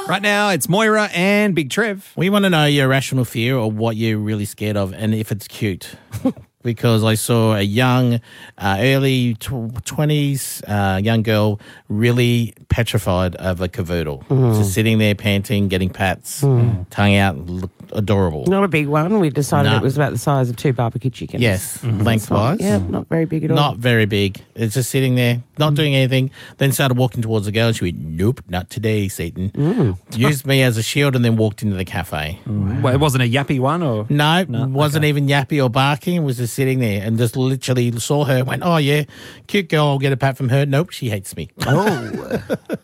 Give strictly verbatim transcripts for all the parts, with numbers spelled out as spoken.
Right now, it's Moira and Big Trev. We want to know your irrational fear or what you're really scared of and if it's cute. Because I saw a young, uh, early twenties uh, young girl really petrified of a cavoodle. Mm. Just sitting there panting, getting pats, mm. tongue out, looked adorable. Not a big one. We decided no. it was about the size of two barbecue chickens. Yes, mm-hmm. lengthwise. Yeah, not very big at all. Not very big. It's just sitting there, not mm. doing anything. Then started walking towards the girl and she went, nope, not today, Satan. Mm. Used me as a shield and then walked into the cafe. Wow. Well, it wasn't a yappy one? or No, no wasn't okay. even yappy or barking. It was just sitting there and just literally saw her, went, oh, yeah, cute girl, I'll get a pat from her. Nope, she hates me. Oh.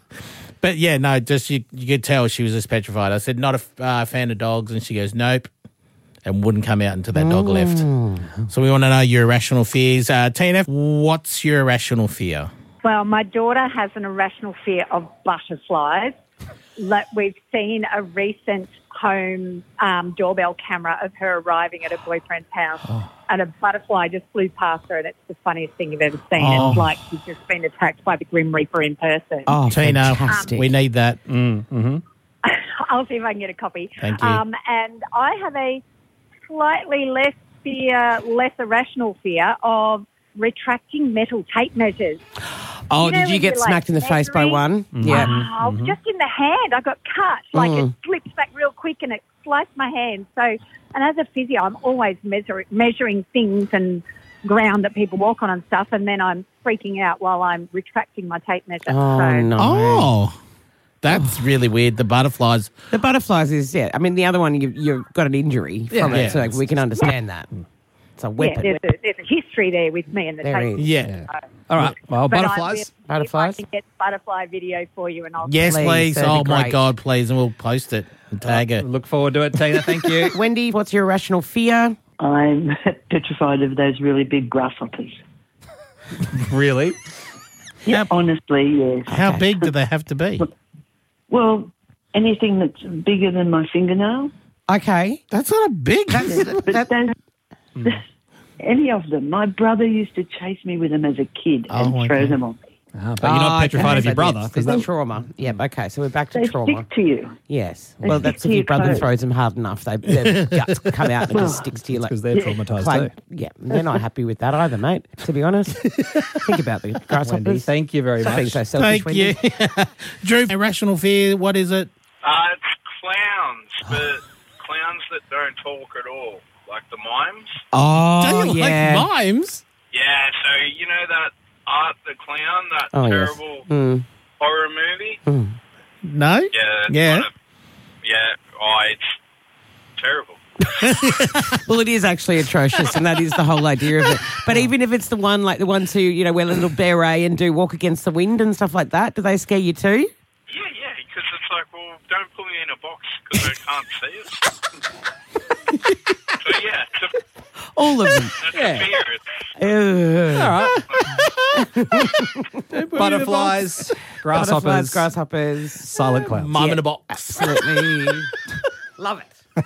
But, yeah, no, just you, you could tell she was just petrified. I said, not a uh, fan of dogs, and she goes, nope, and wouldn't come out until that mm. dog left. So we want to know your irrational fears. Uh, Tina, what's your irrational fear? Well, my daughter has an irrational fear of butterflies. Like we've seen a recent home um, doorbell camera of her arriving at her boyfriend's house oh. and a butterfly just flew past her, and it's the funniest thing you've ever seen. Oh. It's like she's just been attacked by the Grim Reaper in person. Oh, Tina, um, we need that. Mm, mm-hmm. I'll see if I can get a copy. Thank you. Um, and I have a slightly less fear, less irrational fear of retracting metal tape measures. Oh, you know, did you get smacked like in the measuring? face by one? Mm-hmm. Yeah. Oh, mm-hmm. Just in the hand. I got cut. Like mm. it slipped back real quick and it sliced my hand. So, and as a physio, I'm always measure, measuring things and ground that people walk on and stuff, and then I'm freaking out while I'm retracting my tape measure. Oh, so, no. Oh, that's really weird. The butterflies. The butterflies is, yeah. I mean, the other one, you, you've got an injury yeah, from it, yeah. so we can understand that. It's a weapon. Yeah, there's a, there's a history there with me and the there tape. Yeah. yeah. So, all right. Well, but butterflies. I, butterflies. If I can get butterfly video for you, and I'll yes, please. please. Oh my God, please, and we'll post it and tag it. Look forward to it, Tina. Thank you, Wendy. What's your irrational fear? I'm petrified of those really big grasshoppers. Really? Yeah, honestly, yes. How Okay. big do they have to be? Well, anything that's bigger than my fingernail. Okay. That's not a big. Yeah, but that- those, mm. any of them. My brother used to chase me with them as a kid Oh, and okay. throw them on me. Ah, but you're not Oh, petrified okay. of your So brother. There's, 'cause there's that- trauma. Yeah, okay, so we're back to They trauma. stick to you. Yes. They Well, stick that's to if your your brother toes. throws them hard enough. They, their guts come out and it just sticks to you like... because they're traumatised like- too. Yeah, they're not happy with that either, mate, to be honest. Think about the grasshoppers. Wendy, thank you very Stop being much. so selfish, Thank you. Wendy. Drew, irrational fear, what is it? Uh, it's clowns, but clowns that don't talk at all, like the mimes. Oh, do you yeah. like mimes? Yeah, so you know that Art the Clown, that Oh, yes. terrible Mm. horror movie? Mm. No? Yeah. that's Yeah. Kind of, yeah. Oh, it's terrible. Well, it is actually atrocious, and that is the whole idea of it. But even if it's the one, like the ones who, you know, wear a little beret and do walk against the wind and stuff like that, do they scare you too? Yeah, yeah, because it's like, well, don't put me in a box because I can't see it. So, yeah, it's a, All of them. that's Yeah. a fear. It's, Ugh. All right. Butterflies, grasshoppers, Butterflies, grasshoppers. silent clowns. Mime Yeah. in a box. Absolutely. Love it.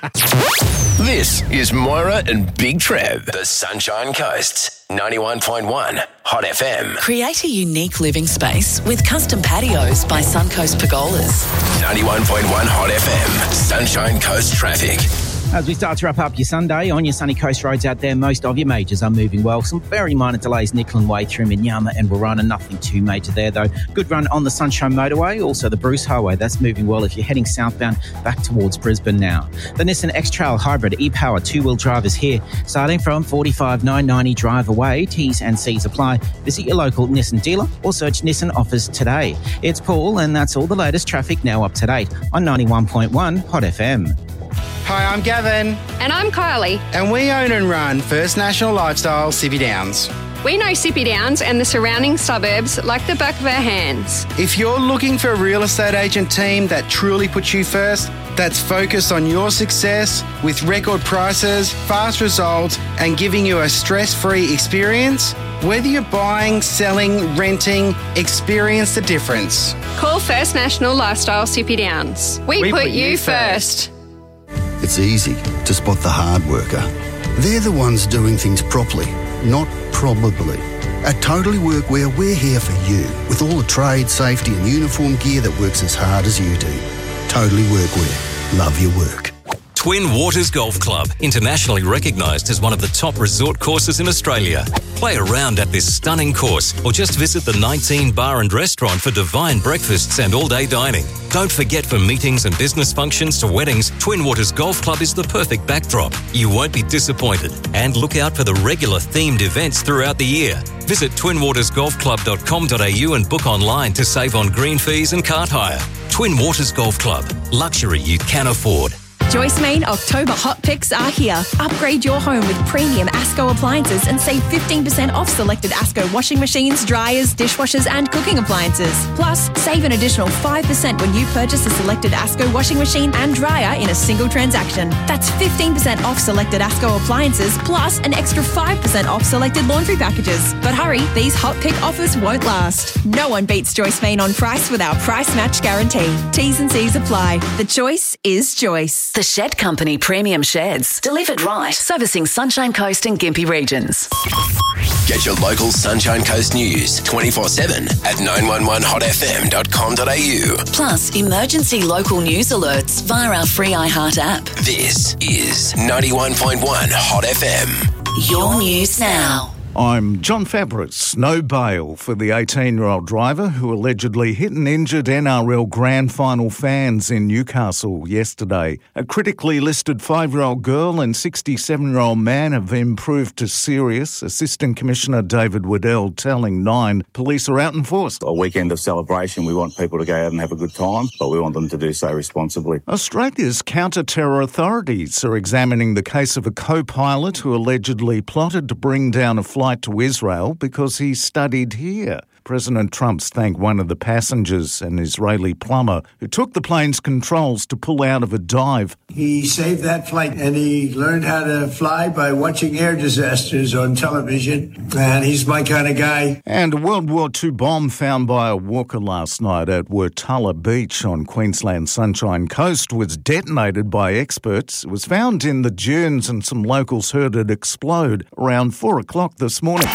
This is Moira and Big Trev, the Sunshine Coast's ninety-one point one Hot F M. Create a unique living space with custom patios by Suncoast Pergolas. ninety-one point one Hot F M. Sunshine Coast traffic. As we start to wrap up your Sunday, on your sunny coast roads out there, most of your majors are moving well. Some very minor delays Nickland Way through Minyama and Warana. Nothing too major there, though. Good run on the Sunshine Motorway. Also, the Bruce Highway. That's moving well if you're heading southbound back towards Brisbane now. The Nissan X-Trail Hybrid e-Power two-wheel drive is here. Starting from forty-five nine ninety drive away. T's and C's apply. Visit your local Nissan dealer or search Nissan offers today. It's Paul, and that's all the latest traffic now up to date on ninety-one point one Hot F M. Hi, I'm Gavin. And I'm Kylie. And we own and run First National Lifestyle Sippy Downs. We know Sippy Downs and the surrounding suburbs like the back of our hands. If you're looking for a real estate agent team that truly puts you first, that's focused on your success with record prices, fast results, and giving you a stress-free experience, whether you're buying, selling, renting, experience the difference. Call First National Lifestyle Sippy Downs. We, We put, put you you first. It's easy to spot the hard worker. They're the ones doing things properly, not probably. At Totally Workwear, we're here for you with all the trade, safety and uniform gear that works as hard as you do. Totally Workwear. Love your work. Twin Waters Golf Club, internationally recognised as one of the top resort courses in Australia. Play around at this stunning course or just visit the nineteen bar and restaurant for divine breakfasts and all-day dining. Don't forget, for meetings and business functions to weddings, Twin Waters Golf Club is the perfect backdrop. You won't be disappointed. And look out for the regular themed events throughout the year. Visit twin waters golf club dot com dot a u and book online to save on green fees and cart hire. Twin Waters Golf Club. Luxury you can afford. Joyce Main October hot picks are here. Upgrade your home with premium Asco appliances and save fifteen percent off selected Asco washing machines, dryers, dishwashers and cooking appliances. Plus, save an additional five percent when you purchase a selected Asco washing machine and dryer in a single transaction. That's fifteen percent off selected Asco appliances plus an extra five percent off selected laundry packages. But hurry, these hot pick offers won't last. No one beats Joyce Main on price with our price match guarantee. T's and C's apply. The choice is Joyce. The Shed Company Premium Sheds. Delivered right. Servicing Sunshine Coast and Gympie regions. Get your local Sunshine Coast news twenty-four seven at nine one one hot f m dot com dot a u. Plus, emergency local news alerts via our free iHeart app. This is ninety-one point one Hot F M. Your news now. I'm John Fabris. No bail for the eighteen-year-old driver who allegedly hit and injured N R L Grand Final fans in Newcastle yesterday. A critically listed five-year-old girl and sixty-seven-year-old man have improved to serious. Assistant Commissioner David Waddell telling Nine police are out in force. A weekend of celebration. We want people to go out and have a good time, but we want them to do so responsibly. Australia's counter-terror authorities are examining the case of a co-pilot who allegedly plotted to bring down a flight to Israel because he studied here. President Trump's thanked one of the passengers, an Israeli plumber, who took the plane's controls to pull out of a dive. He saved that flight and he learned how to fly by watching air disasters on television. And he's my kind of guy. And a World War Two bomb found by a walker last night at Wurtala Beach on Queensland's Sunshine Coast was detonated by experts. It was found in the dunes and some locals heard it explode around four o'clock this morning.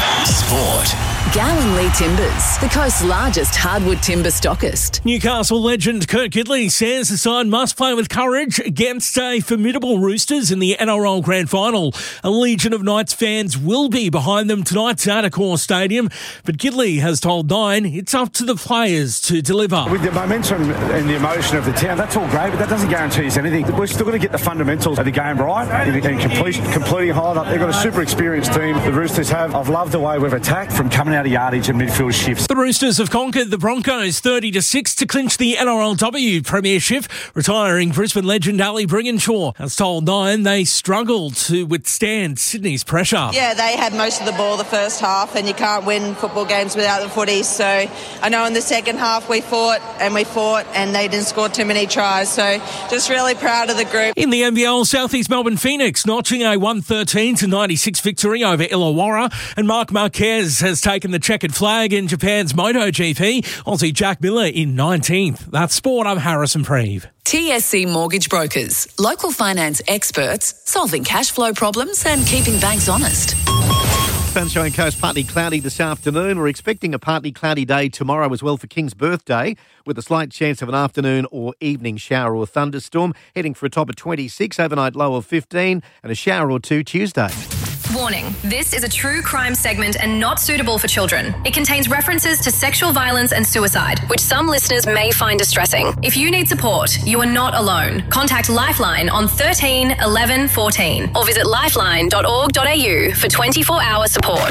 Sport. Gowan Lee Timbers, the coast's largest hardwood timber stockist. Newcastle legend Kurt Gidley says the side must play with courage against a formidable Roosters in the N R L Grand Final. A legion of Knights fans will be behind them tonight at Accor Stadium, but Gidley has told Nine it's up to the players to deliver. With the momentum and the emotion of the town, that's all great, but that doesn't guarantee us anything. We're still going to get the fundamentals of the game right and, and complete, completing hard up. They've got a super experienced team, the Roosters have. I've loved the way we've attacked from coming out of yardage and midfield shifts. The Roosters have conquered the Broncos thirty to six to clinch the N R L W premiership. Retiring Brisbane legend Ali Brigginshaw has told Nine they struggled to withstand Sydney's pressure. Yeah, they had most of the ball the first half, and you can't win football games without the footy. So I know in the second half we fought and we fought and they didn't score too many tries. So just really proud of the group. In the N B L, South East Melbourne Phoenix notching a one thirteen to ninety-six victory over Illawarra, and Mark Marquez has taken the checkered flag in Japan's MotoGP. Aussie Jack Miller in nineteenth. That's sport. I'm Harrison Preeve. T S C Mortgage Brokers, local finance experts solving cash flow problems and keeping banks honest. Sunshine Coast, partly cloudy this afternoon. We're expecting a partly cloudy day tomorrow as well for King's birthday, with a slight chance of an afternoon or evening shower or thunderstorm. Heading for a top of twenty-six, overnight low of fifteen, and a shower or two Tuesday. Warning, this is a true crime segment and not suitable for children. It contains references to sexual violence and suicide, which some listeners may find distressing. If you need support, you are not alone. Contact Lifeline on thirteen eleven fourteen or visit lifeline dot org dot a u for twenty-four hour support.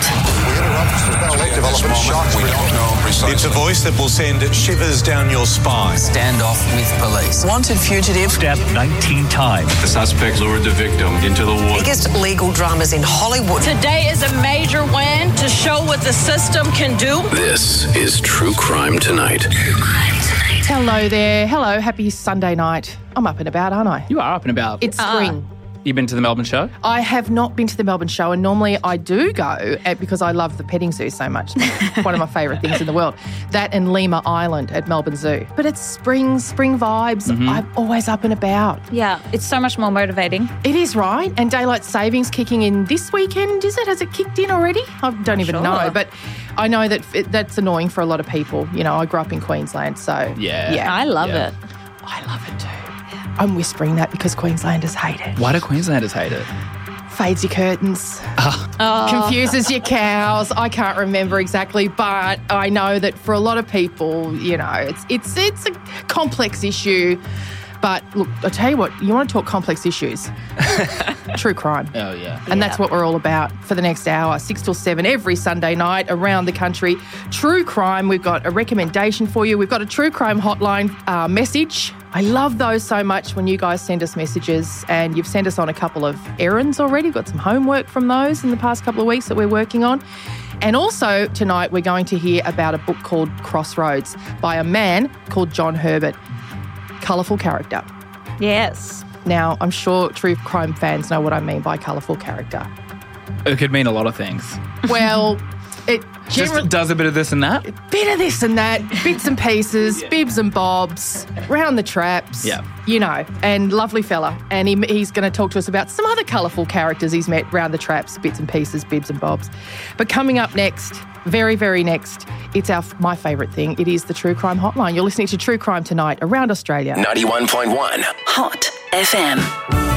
It's a voice that will send shivers down your spine. Stand off with police. Wanted fugitive. Stabbed nineteen times. The suspect lured the victim into the water. Biggest legal dramas in Hollywood. Today is a major win to show what the system can do. This is True Crime Tonight. Hello there. Hello. Happy Sunday night. I'm up and about, aren't I? You are up and about. It's spring. You've been to the Melbourne show? I have not been to the Melbourne show, and normally I do go at, because I love the petting zoo so much. It's one of my favourite things in the world. That and Lima Island at Melbourne Zoo. But it's spring, spring vibes. Mm-hmm. I'm always up and about. Yeah, it's so much more motivating. It is, right? And daylight savings kicking in this weekend, is it? Has it kicked in already? I don't even Sure. know. But I know that it, that's annoying for a lot of people. You know, I grew up in Queensland, so Yeah. yeah. I love Yeah. it. I love it too. I'm whispering that because Queenslanders hate it. Why do Queenslanders hate it? Fades your curtains, Oh. confuses your cows. I can't remember exactly, but I know that for a lot of people, you know, it's it's it's a complex issue. But look, I tell you what, you want to talk complex issues? True crime. Oh, yeah. And that's what we're all about for the next hour, six till seven, every Sunday night around the country. True crime, we've got a recommendation for you. We've got a true crime hotline uh, message. I love those so much when you guys send us messages, and you've sent us on a couple of errands already. We've got some homework from those in the past couple of weeks that we're working on. And also tonight we're going to hear about a book called Crossroads by a man called John Herbert. Colourful character. Yes. Now, I'm sure true crime fans know what I mean by colourful character. It could mean a lot of things. Well, it generally... Just does a bit of this and that? Bit of this and that, bits and pieces, yeah. bibs and bobs, round the traps, yeah. you know, and lovely fella. And he, he's going to talk to us about some other colourful characters he's met round the traps, bits and pieces, bibs and bobs. But coming up next, very, very next, it's our my favourite thing. It is the True Crime Hotline. You're listening to True Crime Tonight around Australia. ninety-one point one Hot F M.